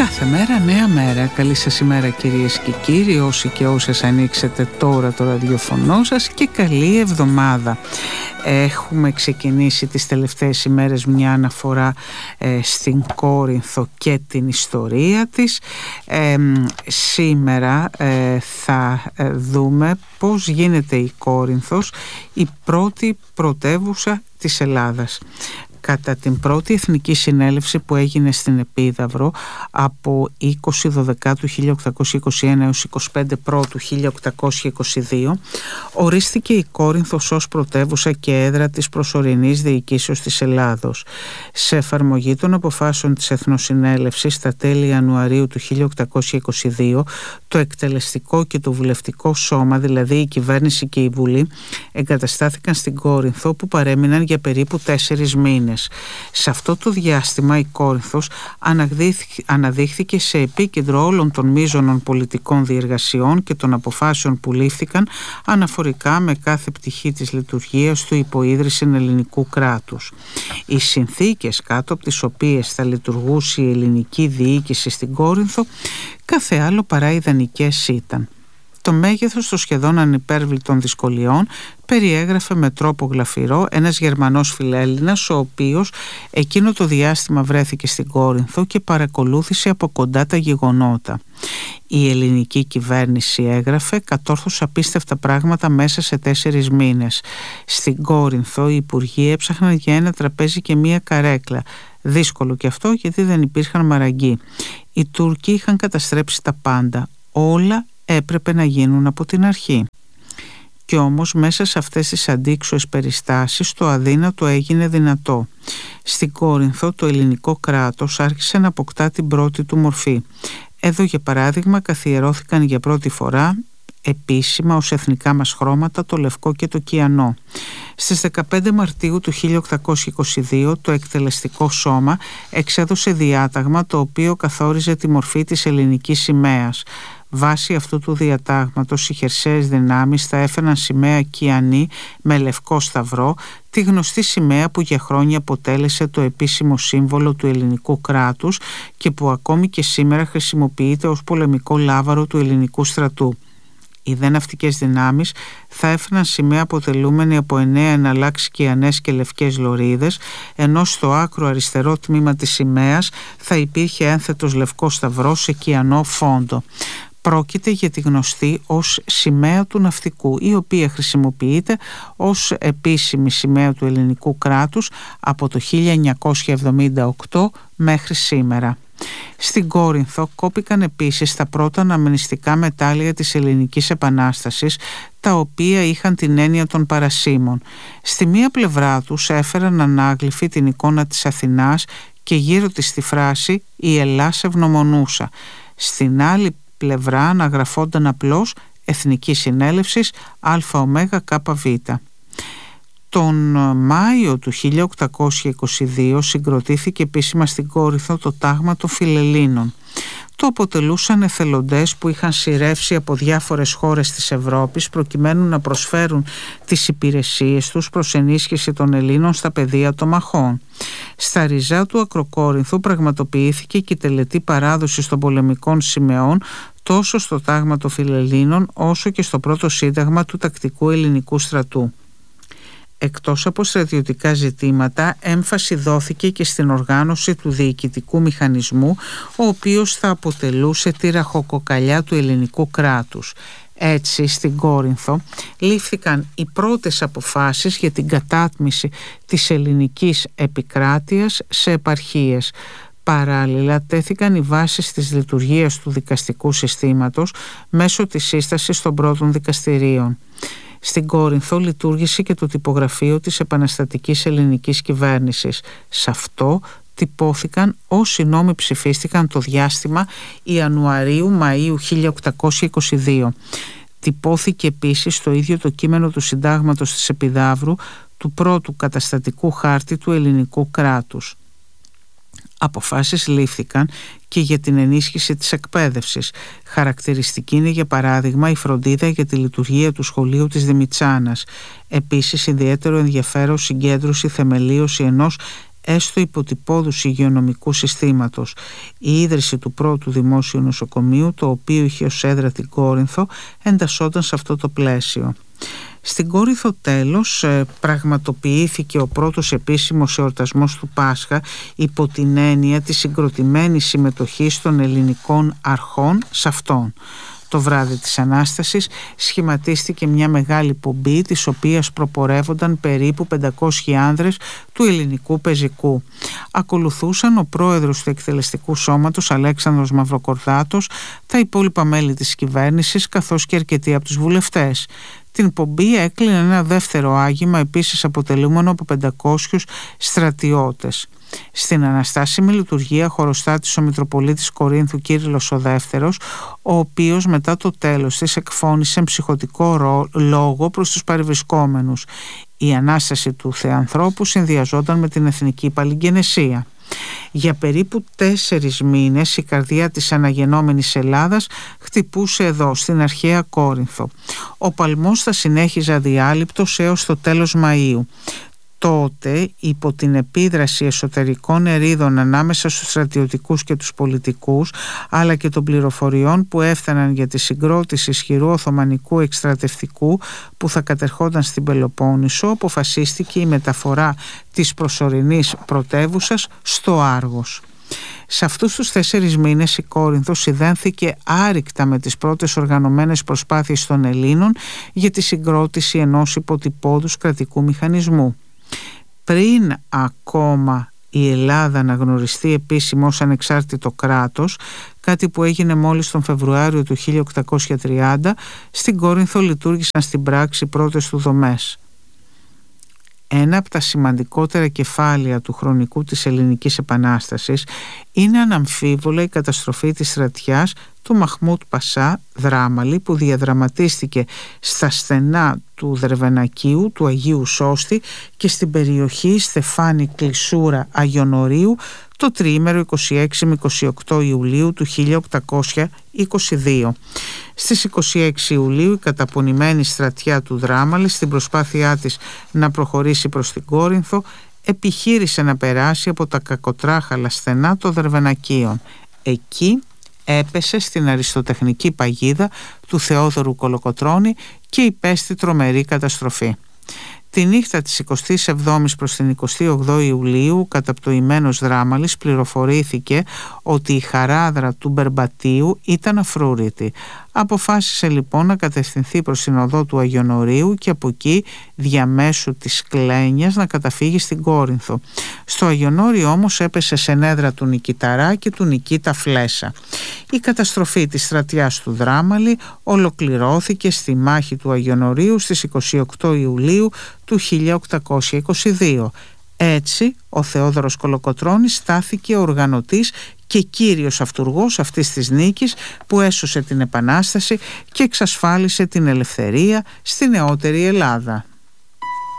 Κάθε μέρα νέα μέρα. Καλή σας ημέρα κυρίες και κύριοι, όσοι και όσες ανοίξετε τώρα το ραδιοφωνό σας, και καλή εβδομάδα. Έχουμε ξεκινήσει τις τελευταίες ημέρες μια αναφορά στην Κόρινθο και την ιστορία της. Σήμερα θα δούμε πώς γίνεται η Κόρινθος η πρώτη πρωτεύουσα της Ελλάδας. Κατά την πρώτη εθνική συνέλευση που έγινε στην Επίδαυρο από 20 Δεκάτου 1821 έως 25 Πρώτου 1822, ορίστηκε η Κόρινθος ως πρωτεύουσα και έδρα της προσωρινής διοικήσεως της Ελλάδος. Σε εφαρμογή των αποφάσεων της Εθνοσυνέλευσης στα τέλη Ιανουαρίου του 1822, το εκτελεστικό και το βουλευτικό σώμα, δηλαδή η κυβέρνηση και η Βουλή, εγκαταστάθηκαν στην Κόρινθο, που παρέμειναν για περίπου 4 μήνες. Σε αυτό το διάστημα η Κόρινθος αναδείχθηκε σε επίκεντρο όλων των μείζωνων πολιτικών διεργασιών και των αποφάσεων που λήφθηκαν αναφορικά με κάθε πτυχή της λειτουργίας του υποίδρυση ελληνικού κράτους. Οι συνθήκες κάτω από τις οποίες θα λειτουργούσε η ελληνική διοίκηση στην Κόρινθο κάθε άλλο παρά ιδανικές ήταν. Το μέγεθος των σχεδόν ανυπέρβλητων δυσκολιών περιέγραφε με τρόπο γλαφυρό ένας Γερμανός φιλέλληνας, ο οποίος εκείνο το διάστημα βρέθηκε στην Κόρινθο και παρακολούθησε από κοντά τα γεγονότα. Η ελληνική κυβέρνηση, έγραφε, κατόρθωσε απίστευτα πράγματα μέσα σε 4 μήνες. Στην Κόρινθο οι υπουργοί έψαχναν για ένα τραπέζι και μία καρέκλα. Δύσκολο και αυτό, γιατί δεν υπήρχαν μαραγκοί. Οι Τούρκοι είχαν καταστρέψει τα πάντα. Όλα έπρεπε να γίνουν από την αρχή. Κι όμως μέσα σε αυτές τις αντίξωες περιστάσεις το αδύνατο έγινε δυνατό. Στην Κόρινθο το ελληνικό κράτος άρχισε να αποκτά την πρώτη του μορφή. Εδώ για παράδειγμα καθιερώθηκαν για πρώτη φορά επίσημα ως εθνικά μας χρώματα το λευκό και το κιανό. Στις 15 Μαρτίου του 1822 το εκτελεστικό σώμα εξέδωσε διάταγμα το οποίο καθόριζε τη μορφή της ελληνικής σημαίας. Βάσει αυτού του διατάγματος οι χερσαίες δυνάμεις θα έφεραν σημαία κιανή με λευκό σταυρό, τη γνωστή σημαία που για χρόνια αποτέλεσε το επίσημο σύμβολο του ελληνικού κράτους και που ακόμη και σήμερα χρησιμοποιείται ως πολεμικό λάβαρο του ελληνικού στρατού. Οι δε ναυτικές δυνάμεις θα έφεραν σημαία αποτελούμενη από 9 εναλλάξ κιανές και λευκές λωρίδες, ενώ στο άκρο αριστερό τμήμα της σημαίας θα υπήρχε ένθετος λευκός σταυρός σε κιανό φόντο. Πρόκειται για τη γνωστή ως σημαία του ναυτικού, η οποία χρησιμοποιείται ως επίσημη σημαία του ελληνικού κράτους από το 1978 μέχρι σήμερα. Στην Κόρινθο κόπηκαν επίσης τα πρώτα αναμνηστικά μετάλλια της Ελληνικής Επανάστασης, τα οποία είχαν την έννοια των παρασίμων. Στη μία πλευρά τους έφεραν ανάγλυφη την εικόνα της Αθηνάς και γύρω της τη φράση «Η Ελλάς ευνομονούσα». Στην άλλη πλευρά αναγραφόνταν απλώς Εθνική Συνέλευσης ΑΟΜΚΒ. Τον Μάιο του 1822 συγκροτήθηκε επίσημα στην Κόρινθο το τάγμα των Φιλελλήνων. Το αποτελούσαν εθελοντές που είχαν σειρεύσει από διάφορες χώρες της Ευρώπης προκειμένου να προσφέρουν τις υπηρεσίες τους προς ενίσχυση των Ελλήνων στα πεδία των μαχών. Στα ριζά του Ακροκόρινθου πραγματοποιήθηκε και η τελετή παράδοση των πολεμικών σημεών τόσο στο τάγμα των Φιλελλήνων όσο και στο πρώτο σύνταγμα του τακτικού ελληνικού στρατού. Εκτός από στρατιωτικά ζητήματα, έμφαση δόθηκε και στην οργάνωση του διοικητικού μηχανισμού, ο οποίος θα αποτελούσε τη ραχοκοκαλιά του ελληνικού κράτους. Έτσι, στην Κόρινθο λήφθηκαν οι πρώτες αποφάσεις για την κατάτμιση της ελληνικής επικράτειας σε επαρχίες. Παράλληλα, τέθηκαν οι βάσεις της λειτουργίας του δικαστικού συστήματος μέσω της σύστασης των πρώτων δικαστηρίων. Στην Κόρινθο λειτουργήσε και το τυπογραφείο της επαναστατικής ελληνικής κυβέρνησης. Σε αυτό τυπώθηκαν όσοι νόμοι ψηφίστηκαν το διάστημα Ιανουαρίου-Μαΐου 1822. Τυπώθηκε επίσης το ίδιο το κείμενο του συντάγματος της Επιδαύρου, του πρώτου καταστατικού χάρτη του ελληνικού κράτους. Αποφάσεις λήφθηκαν και για την ενίσχυση της εκπαίδευσης. Χαρακτηριστική είναι για παράδειγμα η φροντίδα για τη λειτουργία του σχολείου της Δημητσάνας. Επίσης ιδιαίτερο ενδιαφέρον συγκέντρωση θεμελίωση ενός έστω υποτυπώδους υγειονομικού συστήματος. Η ίδρυση του πρώτου δημόσιου νοσοκομείου, το οποίο είχε ως έδρα την Κόρινθο, εντασσόταν σε αυτό το πλαίσιο. Στην Κόρινθο τέλος πραγματοποιήθηκε ο πρώτος επίσημος εορτασμός του Πάσχα υπό την έννοια της συγκροτημένης συμμετοχής των ελληνικών αρχών σε αυτόν. Το βράδυ της Ανάστασης σχηματίστηκε μια μεγάλη πομπή, της οποίας προπορεύονταν περίπου 500 άνδρες του ελληνικού πεζικού. Ακολουθούσαν ο πρόεδρος του εκτελεστικού σώματος Αλέξανδρος Μαυροκορδάτος, τα υπόλοιπα μέλη της κυβέρνησης καθώς και αρκετοί από τους βουλευτές. Την πομπή έκλεινε ένα δεύτερο άγημα, επίσης αποτελούμενο από 500 στρατιώτες. Στην αναστάσιμη λειτουργία χωροστάτησε ο Μητροπολίτης Κορίνθου Κύριλλος ο Δεύτερος, ο οποίος μετά το τέλος της εκφώνησε ψυχωτικό λόγο προς τους παρευρισκόμενους. Η Ανάσταση του Θεανθρώπου συνδυαζόταν με την εθνική παλιγγενεσία. Για περίπου 4 μήνες η καρδιά της αναγεννόμενης Ελλάδας χτυπούσε εδώ στην αρχαία Κόρινθο. Ο παλμός θα συνέχιζε αδιάλειπτος έως το τέλος Μαΐου. Τότε, υπό την επίδραση εσωτερικών ερίδων ανάμεσα στους στρατιωτικούς και τους πολιτικούς, αλλά και των πληροφοριών που έφταναν για τη συγκρότηση ισχυρού οθωμανικού εκστρατευτικού που θα κατερχόταν στην Πελοπόννησο, αποφασίστηκε η μεταφορά της προσωρινής πρωτεύουσας στο Άργος. Σε αυτούς τους 4 μήνες η Κόρινθος συνδέθηκε άρρηκτα με τις πρώτες οργανωμένες προσπάθειες των Ελλήνων για τη συγκρότηση ενός υποτυπώδους κρατικού μηχανισμού. Πριν ακόμα η Ελλάδα αναγνωριστεί επίσημα ως ανεξάρτητο κράτος, κάτι που έγινε μόλις τον Φεβρουάριο του 1830, στην Κόρινθο λειτουργήσαν στην πράξη πρώτες του δομές. Ένα από τα σημαντικότερα κεφάλαια του χρονικού της Ελληνικής Επανάστασης είναι αναμφίβολα η καταστροφή της στρατιάς του Μαχμούτ Πασά Δράμαλη, που διαδραματίστηκε στα στενά του Δρεβενακίου, του Αγίου Σώστη και στην περιοχή Στεφάνη Κλεισούρα Αγιονορίου το τριήμερο 26 με 28 Ιουλίου του 1822. Στις 26 Ιουλίου η καταπονημένη στρατιά του Δράμαλη, στην προσπάθειά της να προχωρήσει προς την Κόρινθο, επιχείρησε να περάσει από τα κακοτράχαλα στενά των Δρεβενακίων. Εκεί έπεσε στην αριστοτεχνική παγίδα του Θεόδωρου Κολοκοτρώνη και υπέστη τρομερή καταστροφή. Τη νύχτα της 27ης προς την 28η Ιουλίου, ο καταπτωημένος Δράμαλης πληροφορήθηκε ότι η χαράδρα του Μπερμπατίου ήταν αφρούρητη. Αποφάσισε λοιπόν να κατευθυνθεί προς την οδό του Αγιονορίου και από εκεί διαμέσου της Κλένιας να καταφύγει στην Κόρινθο. Στο Αγιονόριο όμως έπεσε σε νέδρα του Νικηταρά και του Νικήτα Φλέσσα. Η καταστροφή της στρατιάς του Δράμαλη ολοκληρώθηκε στη μάχη του Αγιονορίου στις 28 Ιουλίου του 1822. Έτσι, ο Θεόδωρος Κολοκοτρώνης στάθηκε οργανωτής και κύριος αυτουργός αυτής της νίκης που έσωσε την Επανάσταση και εξασφάλισε την ελευθερία στη νεότερη Ελλάδα.